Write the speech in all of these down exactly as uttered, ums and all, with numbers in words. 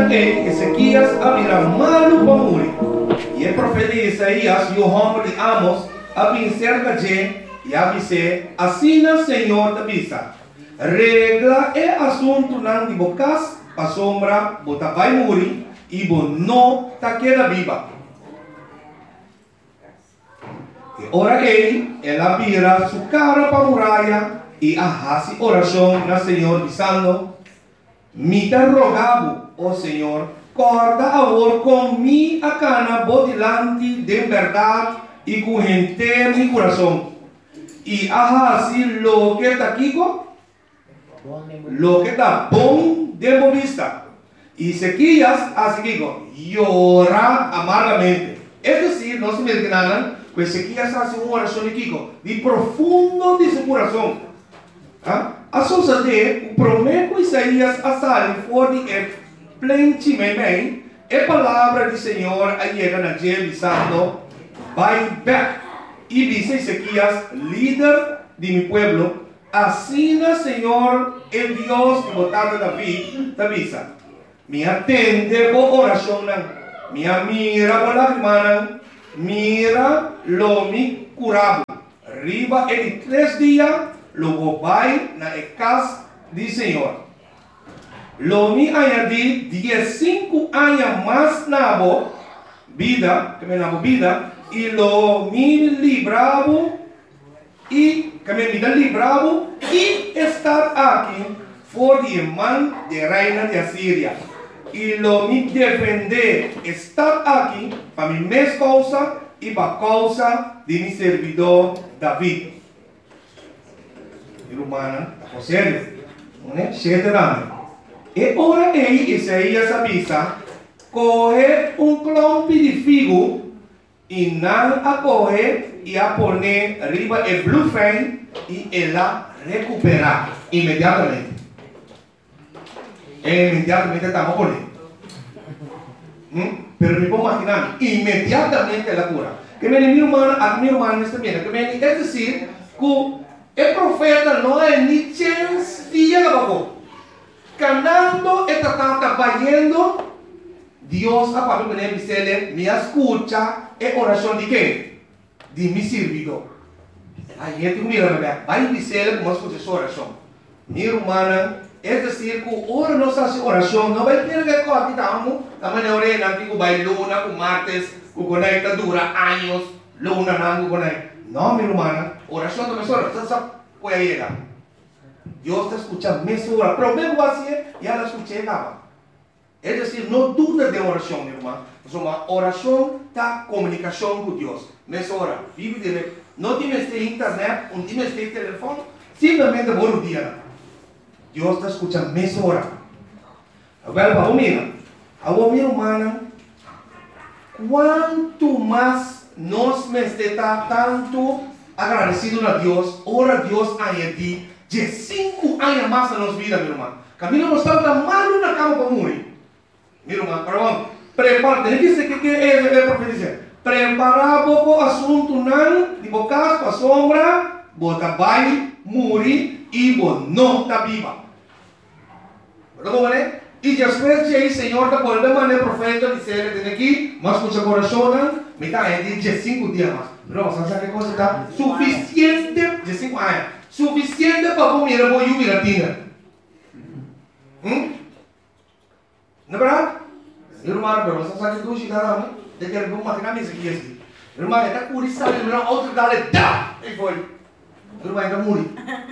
que Ezequías abrirá malo para morir. E o profeta Isaías e o homem de Amos abrim cerca de e avise, assim o Senhor te avisa. Regla é assunto não de bocas, a sombra, bota vai morir e bo não ta queda viva. E ora ele, ela vira sua cara para a muralha e arrasa oração na Senhor dizendo: me te rogavo, ó Senhor, corda agora com mi a cana bodilante de verdade e com inteiro mi coração. E arrasa lo que está aqui, lo que está bom de vista. E Ezequias, assim que llora amargamente. É decir, não se me enganan, que Ezequias faz uma oração aqui, de profundo de seu coração. Ah? A sociedade, o prometo Isaías a sair fora de é plenamente, é palavra do Senhor a chega na gente dizendo, vai back. E dice Ezequias, líder de mi pueblo, assim o Senhor, el Dios de botada David, te avisa. Me atende por oração, me mira por lágrima, mira lo mi curado. Riba em três dias, lo vai na casa do Senhor. Lo mi añadi diecinueve anos mais na vida, que me na vida, e lo mi libravo e que me vida libravo e estar aqui for de mão de reina de Assíria e lo mi defender estar aqui para mi mesma causa e para causa de mi servidor David. E romana, o sério, né? Sete anos. E ora aí Isaías avisa, coge um clompe de figo e não a correr e a poner arriba el blufen e ela recuperar imediatamente. E imediatamente estamos por aí. ¿Mm? Pero me puedo imaginar, imediatamente ela cura. Que me mi hermano, a mi hermano está bien. Que me, es decir, que el profeta não é ni chance dia abajo. Canando esta tanta vayendo. Dios a Pablo me dice, me escucha, es oración de qué? De mi servidor. Aí gente mira, vai dizer como escucha essa oração. Minha irmã, é decir, que ora não se hace oração, não vai ter que correr, estamos, também na orelha, que vai luna, com martes, que conecta dura anos, luna não conecta. Não, minha irmã, oração também é oração, sabe qual é ela? Deus está escutando, me ora, pero mesmo assim, já la escutei, acaba. É decir, não duda de oração, meu irmão. Uma oração da comunicação com Deus. Mas ora, vive direto. Não tem este internet, não tem este telefone. Simplesmente bom dia. Deus está escutando, mas ora. Agora, vamos mirar. Agora, minha irmã, quanto mais nós me está tanto agradecido a Deus, ora Deus añadi de cinco anos mais na nossa vida, meu irmão. Camino não está mal na cama para morrer. Meu irmão, perdão, prepara, tem que ser que é a profecia. Preparar pouco assunto não, de bocas para sombra, bota vai, morrer e bo não está viva. Perdão, né? E depois de aí, Senhor, da volta maneira profeta dizer, tem aqui, mas com o seu coração, me está aí de cinco dias mais. Não, você sabe que coisa está suficiente de cinco anos, suficiente para comer a boa jubilatina. Hum? Não é verdade? Irmão, pero você sabe que tu chegará, né? De que ele não máquina mesmo aqui assim. Irmão, ele está curioso, ele não outro dá ele dá, e foi. Irmão, ele morre.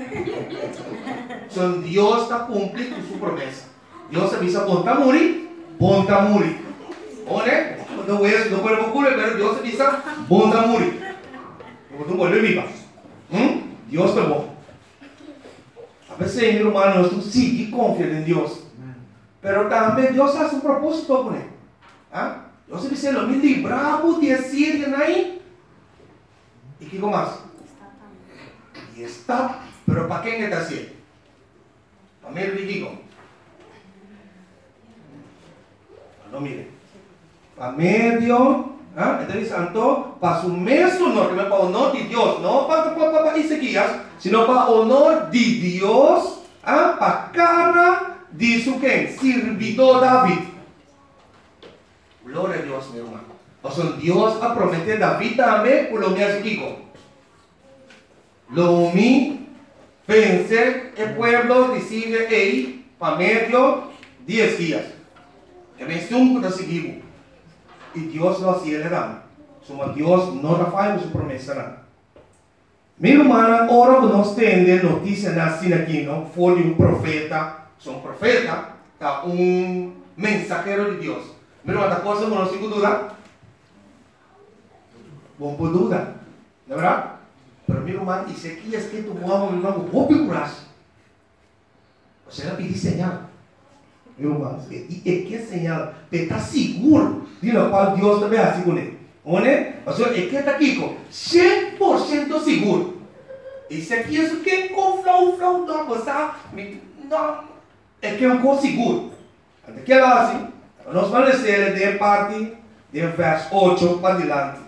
Então Deus está cumprindo sua promessa. Deus avisa, bom está morrer, bom está morrer. Olha, quando eu não quero cura, pero Deus avisa, bom está morrer. Quando volve viva. Hum? Deus está bom. A veces, meu irmão, nós sim que confiamos em Deus. Pero também Deus faz um propósito com ele. ¿Ah? Deus dice, lo me libramos de Asiria aí. E que mais? E está. Pero para quem está assim? Para mim, eu digo. Não mire. Para medio, ¿ah? Então diz, santo, para su mesmo honor, que não é para o honor de Deus, não para, para, para, para Ezequias, sino para o honor de Deus, ¿ah? Para cara. Diz o quem? Servidor David. Gloria a Dios, mi hermano. O sea, Dios ha prometido a David también, por lo mío es Kiko. Lo mi pensé, el pueblo decide ahí, para medio, diez días. Que me estuvo de seguir. Y Dios lo hacía le dan. Suma Dios no falla su promesa. ¿No? Mi hermana, ahora nos tiene noticia así aquí, ¿no? Fue de un profeta, son profeta, está un mensajero de Dios. Mi hermana, ¿la cosa no tengo duda? No puedo duda, ¿no verdad? Pero mi hermana, y si aquí es que tu mamá, mi hermano, vos picuras. O sea, le pedí señal. Mi hermano, y qué señal, pero está seguro de lo cual Dios te ve así con él. O sea, es que está aquí, cem por ciento seguro. Y si aquí es que con flow, flow, no, pues, no, es que es un cosa seguro. Antes que lo así, nos van a decir de parte del verso ocho para adelante.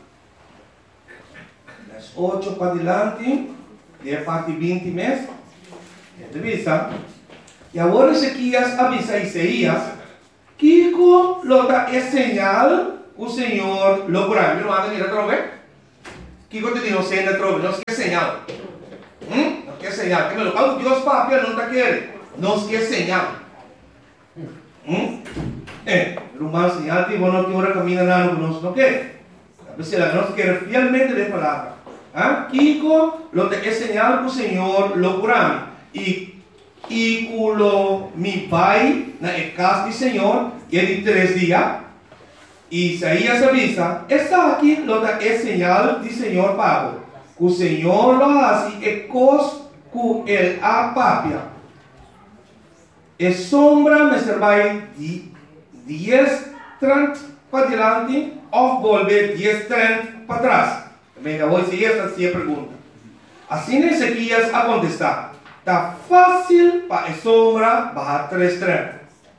Verso ocho para adelante, de parte veinte mes. Revisa. Y ahora Ezequías avisa a Isaías que lo da es señal. O Senhor logrará. Não anda mira trove? Que quando te não sei na trove, não quer señal. Hum? Não quer señal. Que me lo pago Deus papel não tá querendo. Não quer señal. Hum? Eh, rumah señal que bueno que ahora camina nada nos no quer. A veces la nos quer fielmente de palabra. Ah? Kiko lo te es señal que o Senhor logrará. E e culo mi pai na casa do Senhor e de três dias. Isaías avisa, está aquí lo da es señal del Señor Pablo. Que el Señor lo hace e cos que el apapia. Es sombra me servirá diez treinta para adelante o volver diez treinta para atrás. Venga, voy a seguir esta pregunta. Así Ezequías a contestar. Está fácil para la sombra bajar tres treinta.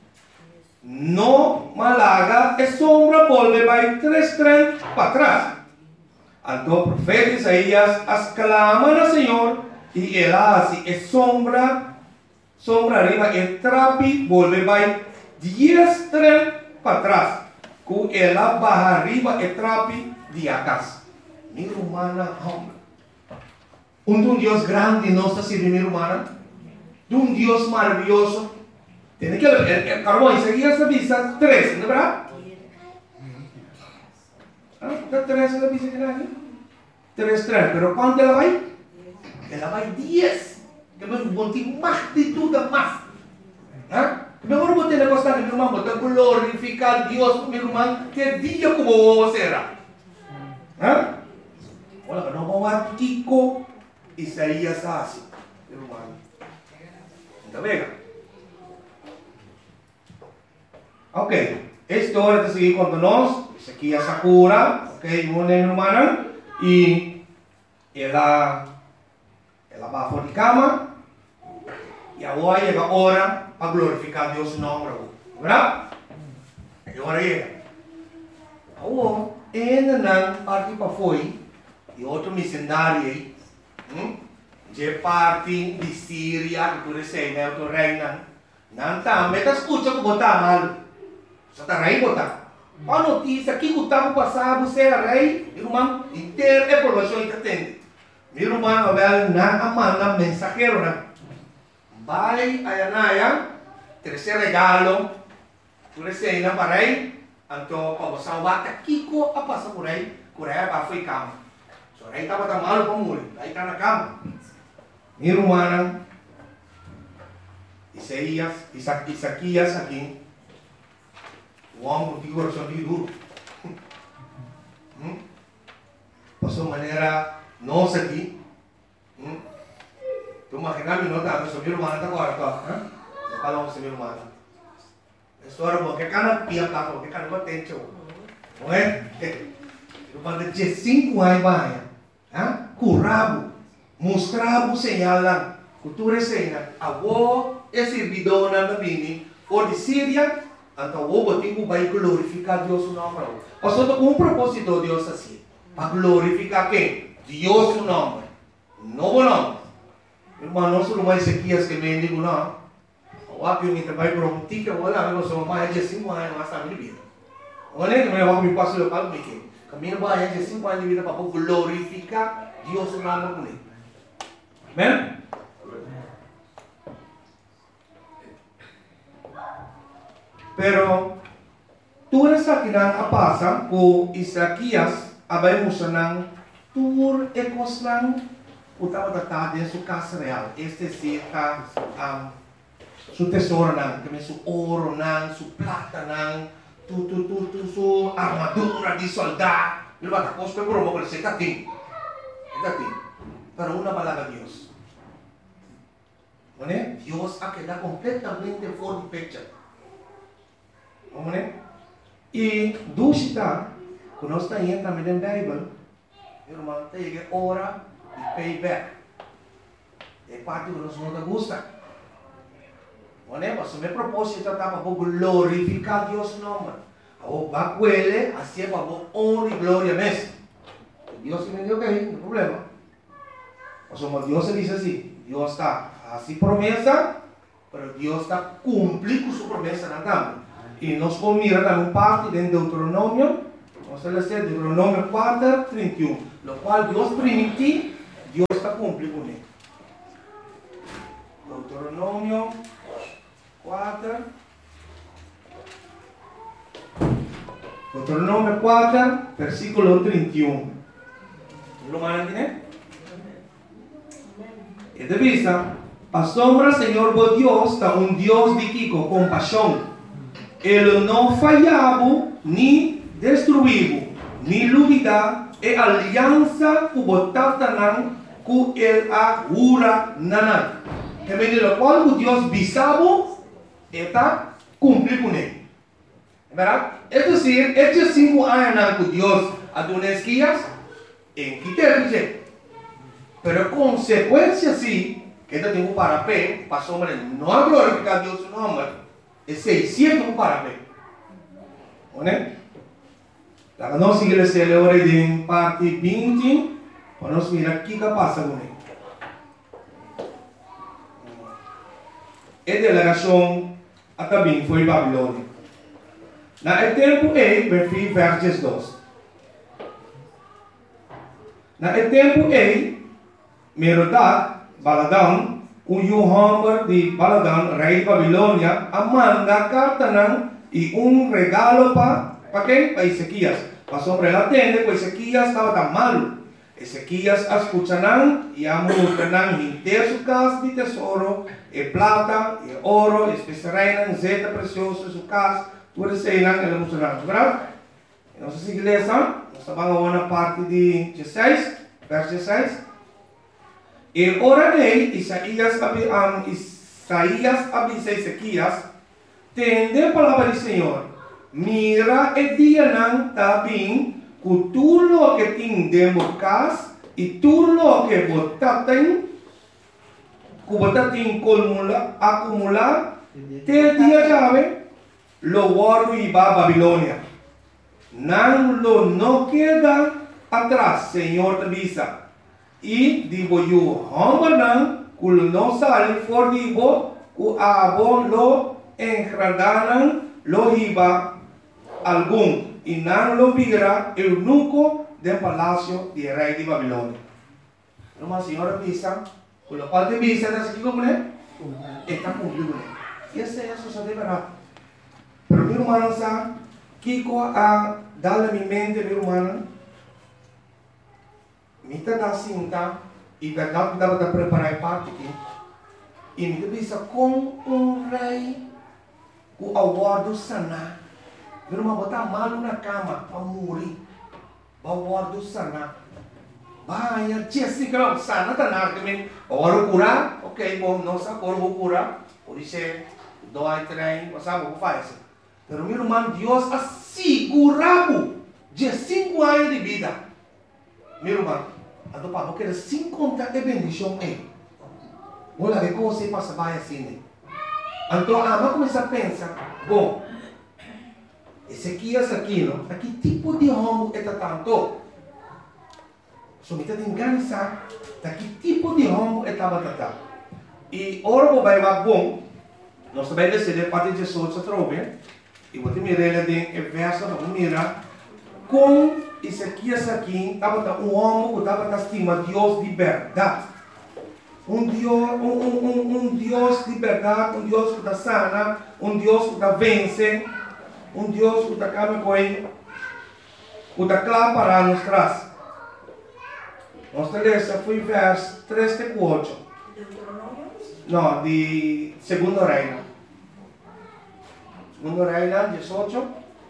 No malaga es sombra vuelve by tres treinta para atrás. Entonces el profeta Isaías exclama al Señor y él hace es sombra, sombra arriba, el trapi vuelve by diez treinta para atrás. Que él baja arriba el trapi de acá. Mi hermana, hombre. Un Dios grande no está sirviendo mi hermana. De un Dios maravilloso. Tiene que ver, el, el carbón Isaías avisa tres, ¿no es verdad? ¿Ah? ¿Está tres en la visa que nadie? Tres, tres, pero ¿cuánto la va? Que la va diez. Que me monté más de todo más. ¿Ah? Mejor boté la cosa que mi hermano, boté glorificar a Dios, mi hermano, que día como será. ¿Ah? Bueno, no vamos a Kiko, Isaías hace, mi hermano. ¿Está bien? Ok, esto ahora te sigue contándonos, Ezequías Sakura, ok, mi hermana, y ella, ella va a la cama, y ahora llega hora para glorificar a Dios su nombre, ¿verdad? Y ahora llega. Ahora, en la parte para foi, y otro misionario, de parte de Siria, que tú dices, de otro reina, não tá, mas tá escuta que botar mal. Só tá rei botar. A notícia que o tempo passado você é rei, irmão, inteiro é provação que atende. Meu irmão, Abel, na amanda mensageiro, né? Vai a Anaya, terceiro regalo, por esse aí não para rei, então para você salvar, Kiko a passar por aí, por aí para foi cama. Só rei estava tão malo para morrer, aí está na cama. Meu irmão, Isaías, Isaías aqui. O homem contigo coração de duro. Hum? Passou maneira nossa aqui. Hum? Tu imaginas não tá, seu meu irmão tá agora, tá? Não fala com seu meu irmão. História boa, que cara pia tá, que cara não tem tio. Não é? Irmão de cinco anos vai, ah? Curabo, mostrava o sinal lá, cultura cena, avó é servidora na bini, ou de Síria. Então, o botigo vai glorificar Deus o nome. Portanto, com um propósito Deus assim, para glorificar quem? Deus o nome, novo nome. Irmão, não sou mais Ezequias que me digo não. O apio me trabalha por um tique, olha, eu sou mais de cinco anos, mas está me vida. Olha, que eu vou passar local, porque caminho vai de cinco anos de vida para glorificar Deus no nome dele. Amém? Pero tu rasa kinang apasa ko Isaías abay mo sanang tur ekos lang utama tatade su casa real. Este si ka um, su tesoro nang, kami su oro nang, su plata nang, tu tu tu tu su armadura di soldado. Diba tapos pero mo ko sa tating. Tating. Pero una balaga Dios. Né? Deus aquela completamente fora de picture. Vamos né? E dúvida, quando nós estamos indo também na Bíblia, irmão, tem que ora e payback. É parte que nós não gosta. Né? Mas o meu propósito é para glorificar Deus no nome. O bacuele, assim é para honra e glória mesmo. Deus que me deu que aí, não tem problema. Mas o Deus diz assim, Deus está assim promessa, mas Deus está cumprindo sua promessa na também. E nós vamos mirar também parte de Deuteronômio, nós vamos ler Deuteronômio quatro, trinta e um, no qual Deus permitiu, Deus está cumprindo com ele. Deuteronômio quatro, Deuteronômio quatro, versículo trinta e um. Lo mandan, né? E de vista, a sombra, Senhor, vos Deus, está um Deus de que com compaixão. Ele não falhava, nem destruiu, nem duvida, e aliança que botava nan, que ele agura nanan. Que me diz, qual o Deus bisavo, está cumprindo com ele. É verdade? É dizer, estes cinco anos que Deus adonou guias, em que te dizer. Pero consequência sim, que ele tem um parapé, para a sombra não glorificar Deus no nome. É seiscentos um parapé. Né? Então, nós igreja agora em parte vinte, para nós mirar o que passa com ele. A delegação até bem foi Babilônia. Na tempo e, verso versos dois. Na tempo e, Merodach, Baladan, o Yohamber de Baladan, rei de Babilônia, manda carta nan e um regalo para para quem? Para Ezequias. Passou para ela atender, porque Ezequias estava tão mal. Ezequias escuta nan e a multa nan inteira sua casa de tesouro, e plata, e ouro, e especiarias, zeta precioso, sua casa, tudo isso aí nan ele mostrou, verdade? Nossa igreja, nós estamos na parte de dezesseis, verso dezesseis. E ora nele, Isaías avisa a Ezequias, tende a palavra do Senhor, mira e dia não está bem, que tudo o que tem dentro da casa, e tudo o que você tem, que você tem acumular, acumular, te dia chave, lo guardo e va a Babilônia. Não lo não queda atrás, Senhor te avisa. E digo eu, homem que não sai fora de bo, que a bo lo enredaram, lo riba algum, e não lo vira eunuco do palácio de rei de Babilônia. Uma senhora visa, que o pai de visa, está aqui como é? Está cumprindo. E essa é a sua verdade. Pero meu irmão, sabe, que a dar na minha mente, meu irmão, Mita da cinta e verdade que dava para preparar parte aqui. E me visa com um rei o aguardo sana. Meu irmão botar mal na cama para morrer. O aguardo sana. Vai, Jessica, sana tá na também. Agora curar, ok, bom, não sabe agora vou curar. Por isso dói trem, mas sabe o que faz? Pero meu irmão, Deus assegurava de cinco anos de vida. Meu irmão, então, para porque sem contar de bendição é. Olha, ver como você passa vai assim. Então, a mãe começa a pensar, bom, Ezequias aqui, não? Aqui tipo de homem é tanto. So, me está enganando, que tipo de homem é tanto. E ora, vai vai bom, nós também decidimos parte de Jesus a trobe. E você mira ele tem o verso, vamos mirar. Com Ezequias aqui, estava um homem que estava estima Deus de verdade. Um Deus, um, um, um, um Deus de verdade, um Deus que está sana, um Deus que está vence, um Deus que está calma com ele, que está claro para nos traz. Nossa lista foi verso três e quatro. Não, de Segundo Reino. Segundo Reino, dezoito.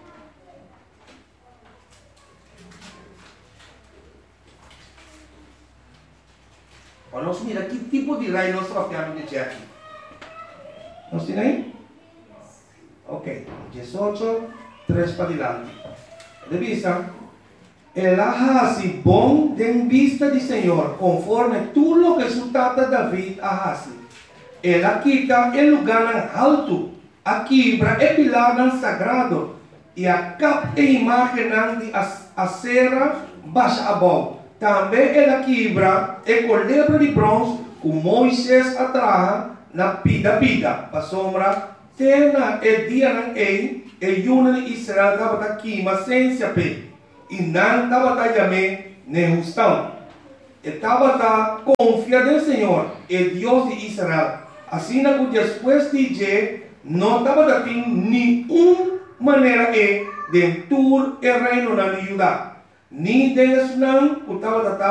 Vamos mirar que tipo de reino nós temos de dizer aqui. Nós temos aí? Ok, dezoito, três para diante. De vista, el Ahasi bom de vista de Senhor, conforme tudo lo que su tata David Ahasi. Ela quita el lugar alto, a quebra e pilar sagrado, e a cap e imagem de acera baixa abaixo. Também ela quebra e com lebra de bronze, com Moisés atrás, na pida pida, a sombra, tena e dia não é, e yuna de Israel estava aqui, mas sem se apê, e não estava também nem justão. Estava confiado no Senhor, e Deus de Israel. Assim que depois de dia, não estava tendo nenhuma maneira de entur o reino na Judá. Ni de não, estava